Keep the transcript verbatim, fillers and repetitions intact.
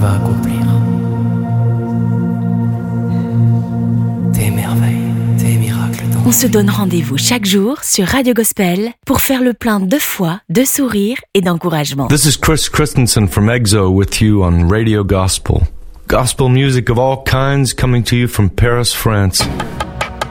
va accomplir. Tes merveilles, tes miracles. On se donne rendez-vous chaque jour sur Radio Gospel pour faire le plein de foi, de sourire et d'encouragement. This is Chris Christensen from EXO with you on Radio Gospel. Gospel music of all kinds coming to you from Paris, France.